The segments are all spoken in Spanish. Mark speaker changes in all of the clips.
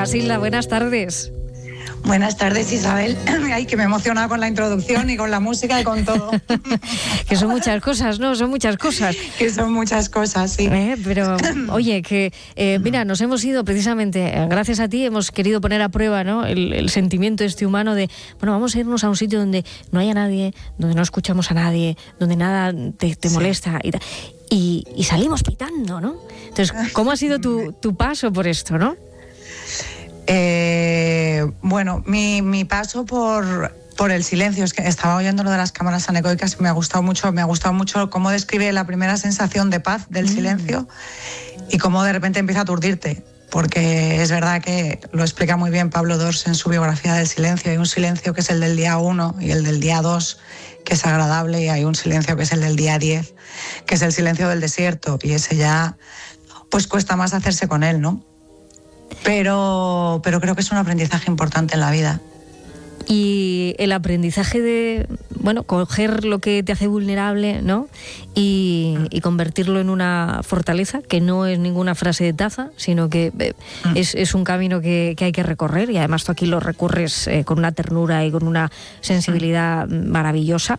Speaker 1: Casilda, buenas tardes.
Speaker 2: Buenas tardes, Isabel. Ay, que me he emocionado con la introducción y con la música y con todo.
Speaker 1: Que son muchas cosas, ¿no? Son muchas cosas.
Speaker 2: Que son muchas cosas, sí.
Speaker 1: Pero, oye, que mira, nos hemos ido precisamente, gracias a ti, hemos querido poner a prueba, ¿no? El sentimiento humano de, bueno, vamos a irnos a un sitio donde no haya nadie, donde no escuchamos a nadie, donde nada te molesta y salimos pitando, ¿no? Entonces, ¿cómo ha sido tu paso por esto, no?
Speaker 2: Bueno, mi paso por el silencio, es que estaba oyendo lo de las cámaras anecoicas y me ha gustado mucho cómo describe la primera sensación de paz del silencio y cómo de repente empieza a aturdirte, porque es verdad que lo explica muy bien Pablo Dors en su biografía del silencio. Hay un silencio que es el del día 1 y el del día 2, que es agradable, y hay un silencio que es el del día 10, que es el silencio del desierto, y ese ya pues cuesta más hacerse con él, ¿no? Pero creo que es un aprendizaje importante en la vida.
Speaker 1: Y el aprendizaje de, bueno, coger lo que te hace vulnerable, ¿no? Y convertirlo en una fortaleza, que no es ninguna frase de taza, sino que es un camino que hay que recorrer, y además tú aquí lo recorres con una ternura y con una sensibilidad maravillosa.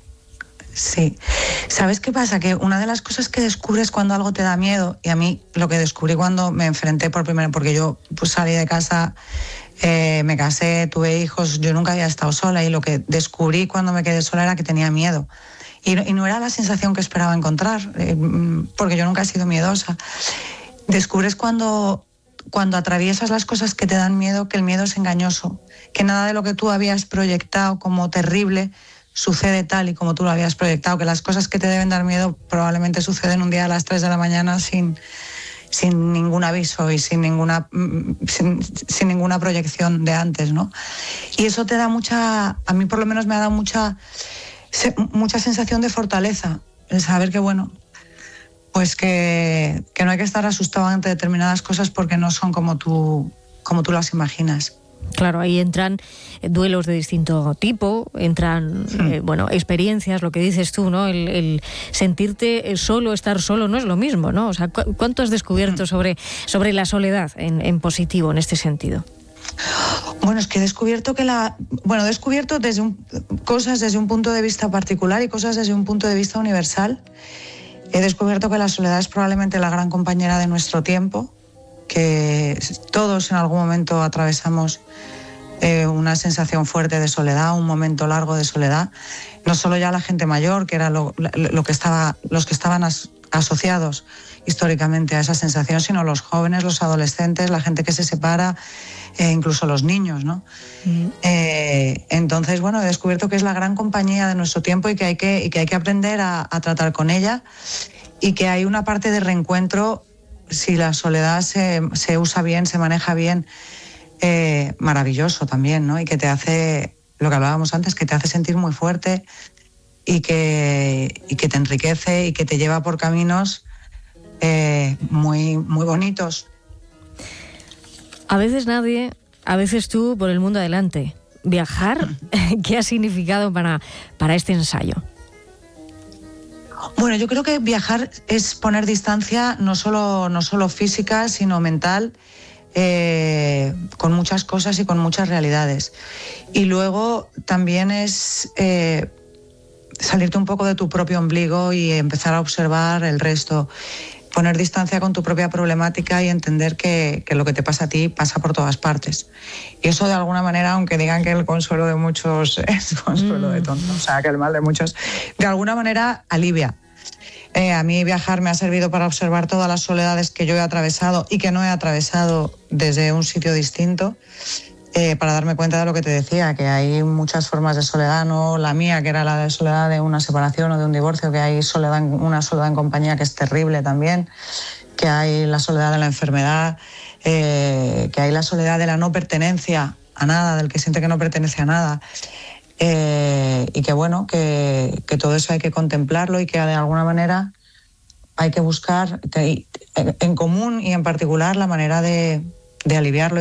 Speaker 2: Sí. ¿Sabes qué pasa? Que una de las cosas que descubres cuando algo te da miedo, y a mí lo que descubrí cuando me enfrenté por primera vez, porque yo pues salí de casa, me casé, tuve hijos, yo nunca había estado sola, y lo que descubrí cuando me quedé sola era que tenía miedo. Y no era la sensación que esperaba encontrar, porque yo nunca he sido miedosa. Descubres cuando atraviesas las cosas que te dan miedo, que el miedo es engañoso, que nada de lo que tú habías proyectado como terrible sucede tal y como tú lo habías proyectado, que las cosas que te deben dar miedo probablemente suceden un día a las 3 de la mañana sin ningún aviso y sin ninguna proyección de antes, ¿no? Y eso te da a mí por lo menos me ha dado mucha sensación de fortaleza, el saber que, bueno, pues que no hay que estar asustado ante determinadas cosas porque no son como tú las imaginas.
Speaker 1: Claro, ahí entran duelos de distinto tipo, entran experiencias, lo que dices tú, ¿no? El sentirte solo, estar solo no es lo mismo, ¿no? O sea, ¿cuánto has descubierto sobre la soledad en positivo en este sentido?
Speaker 2: Bueno, es que he descubierto cosas desde un punto de vista particular y cosas desde un punto de vista universal. He descubierto que la soledad es probablemente la gran compañera de nuestro tiempo, que todos en algún momento atravesamos una sensación fuerte de soledad, un momento largo de soledad. No solo ya la gente mayor, que era los que estaban asociados históricamente a esa sensación, sino los jóvenes, los adolescentes, la gente que se separa, incluso los niños, ¿no? Entonces, bueno, he descubierto que es la gran compañía de nuestro tiempo y que hay que aprender a tratar con ella, y que hay una parte de reencuentro, si la soledad se usa bien, se maneja bien, maravilloso también, ¿no? Y que te hace, lo que hablábamos antes, que te hace sentir muy fuerte y que te enriquece y que te lleva por caminos muy, muy bonitos.
Speaker 1: A veces nadie, a veces tú por el mundo adelante. Viajar, ¿qué ha significado para este ensayo?
Speaker 2: Bueno, yo creo que viajar es poner distancia, no solo física, sino mental, con muchas cosas y con muchas realidades. Y luego también es salirte un poco de tu propio ombligo y empezar a observar el resto. Poner distancia con tu propia problemática y entender que lo que te pasa a ti pasa por todas partes. Y eso, de alguna manera, aunque digan que el consuelo de muchos es consuelo de tontos, o sea, que el mal de muchos, de alguna manera alivia. A mí viajar me ha servido para observar todas las soledades que yo he atravesado y que no he atravesado desde un sitio distinto, para darme cuenta de lo que te decía, que hay muchas formas de soledad, no la mía, que era la de soledad de una separación o de un divorcio, que hay una soledad en compañía que es terrible también, que hay la soledad de la enfermedad, que hay la soledad de la no pertenencia a nada, del que siente que no pertenece a nada. Y que bueno, que todo eso hay que contemplarlo y que de alguna manera hay que buscar en común y en particular la manera de aliviarlo